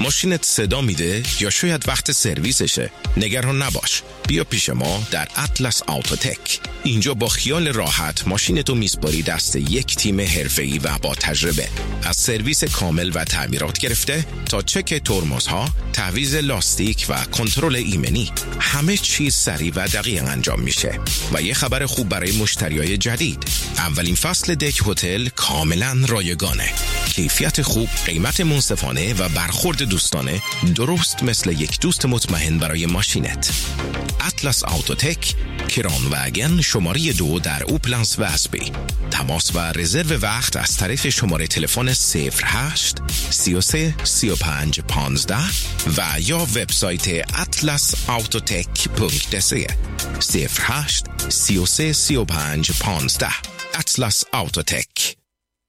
ماشینت صدا میده یا شاید وقت سرویسشه؟ نگران نباش. بیا پیش ما در اطلس آوتوتک. اینجا با خیال راحت ماشینتو میسپاری دست یک تیم حرفه‌ای و با تجربه. از سرویس کامل و تعمیرات گرفته تا چک ترمزها، تعویض لاستیک و کنترل ایمنی، همه چیز سریع و دقیق انجام میشه. و یه خبر خوب برای مشتریای جدید: اولین فصل دک هتل کاملا رایگانه. کیفیت خوب، قیمت منصفانه و برخورد دوستانه، درست مثل یک دوست مطمئن برای ماشینت. اطلس آوتوتک، کران واگن شماره 2 در اوپلنس واسبی. تماس و رزرو وقت از طریق شماره تلفن 08 33 35 15 و یا وبسایت atlasautotek.se 08 33 35 15. اطلس آوتوتک.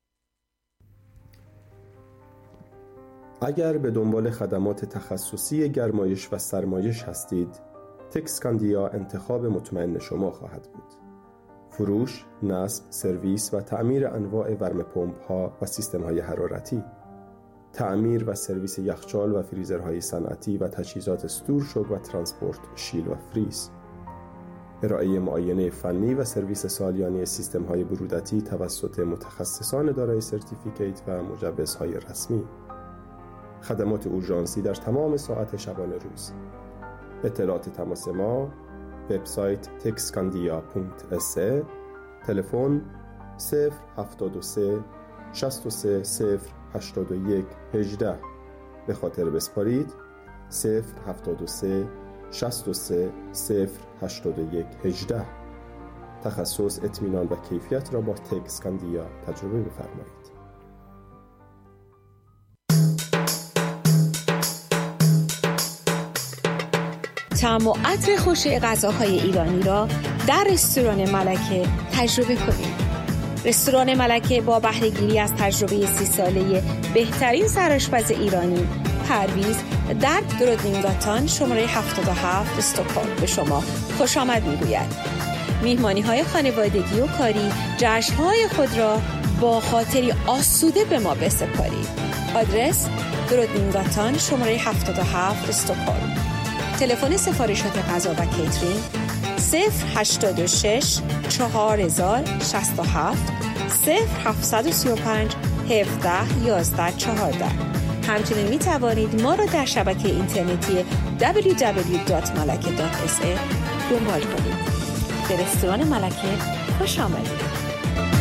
اگر به دنبال خدمات تخصصی گرمایش و سرمایش هستید، تکسکاندیا انتخاب مطمئن شما خواهد بود. فروش، نصب، سرویس و تعمیر انواع ورم‌پمپ‌ها و سیستم‌های حرارتی، تعمیر و سرویس یخچال و فریزرهای صنعتی و تجهیزات استورشوک و ترانسپورت شیل و فریز، ارائه معاینه فنی و سرویس سالیانه سیستم‌های برودتی توسط متخصصان دارای سرتیفیکیت و مجوزهای رسمی، خدمات اورژانسی در تمام ساعت شبانه روز. اطلاعات تماس ما: وبسایت texcandia.se، تلفن 073 63 081 18. به خاطر بسپارید 073 63 081 18. تخصص، اطمینان و کیفیت را با تکسکاندیا تجربه بفرمایید. طعم و عطر خوش غذاهای ایرانی را در رستوران ملکه تجربه کنید. رستوران ملکه با بهره‌گیری از تجربه 30 ساله بهترین سرآشپز ایرانی، پرویز، در درودینگاتان شماره 77 استکهلم به شما خوش آمد می‌گوید. میهمانی‌های خانوادگی و کاری، جشن‌های خود را با خاطری آسوده به ما بسپارید. آدرس: درودینگاتان شماره 77 استکهلم. تلفن سفارشات غذا و کیترینگ 086 4067 0735 17 11 14. همچنین می توانید ما را در شبکه اینترنتی www.malake.se دنبال کنید. به رستوران ملکه خوش آمدید.